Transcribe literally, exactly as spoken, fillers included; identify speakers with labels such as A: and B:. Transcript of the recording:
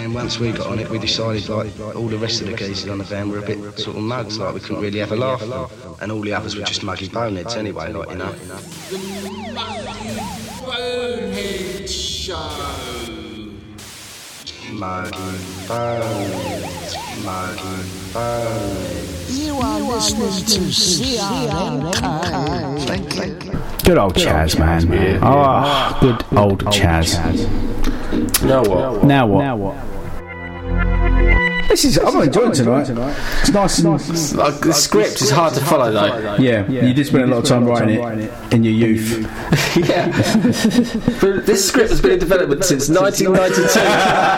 A: then once we got on it, we decided like all the rest of the geezers on the van were a bit sort of mugs, like we couldn't really have a laugh at them. And all the others were just muggy boneheads anyway, like, you know.
B: The Muggy Bonehead Show.
A: Muggy boneheads, muggy boneheads.
C: You are listening to C R M K.
D: Good old Chaz, man.
E: Yeah,
D: oh,
E: yeah.
D: good old Chaz.
E: Now what?
D: Now what? Now what? This is. I'm enjoying tonight. It's nice and.
E: Like, the script is hard to follow, though.
D: Yeah, you did spend a lot of time writing it in your youth.
E: Yeah. But this script has been in development since nineteen ninety-two.